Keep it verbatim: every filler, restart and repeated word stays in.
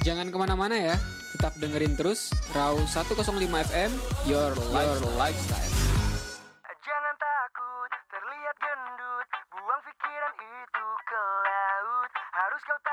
Jangan kemana-mana ya, tetap dengerin terus Raw seratus lima F M, your, your lifestyle. Jangan takut, terlihat gendut, buang pikiran itu ke laut. Harus kau